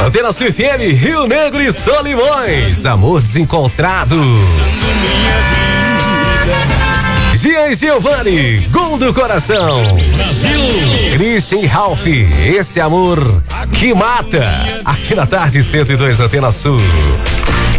Antena Sul FM, Rio Negro e Solimões. Amor desencontrado. Gian e Giovanni, gol do coração. Christian e Ralph, esse amor que mata. Aqui na tarde 102 Antena Sul.